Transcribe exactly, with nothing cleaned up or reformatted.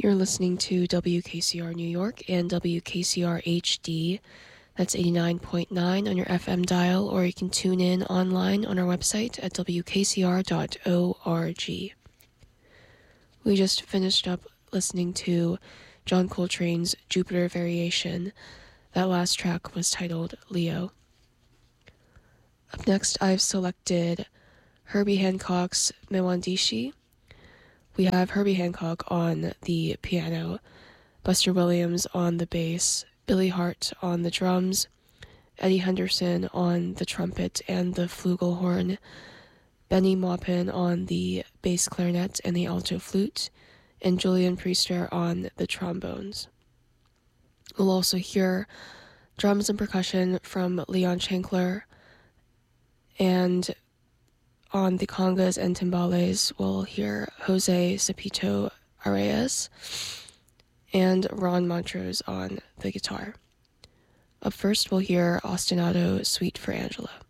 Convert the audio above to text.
You're listening to W K C R New York and W K C R H D. That's eighty-nine point nine on your F M dial, or you can tune in online on our website at w k c r dot org. We just finished up listening to John Coltrane's Jupiter Variation. That last track was titled Leo. Up next, I've selected Herbie Hancock's Mwandishi. We have Herbie Hancock on the piano, Buster Williams on the bass, Billy Hart on the drums, Eddie Henderson on the trumpet and the flugelhorn, Benny Maupin on the bass clarinet and the alto flute, and Julian Priester on the trombones. We'll also hear drums and percussion from Leon Chankler, and on the congas and timbales, we'll hear Jose Cepito Arias and Ron Montrose on the guitar. Up first, we'll hear Ostinato Suite for Angela.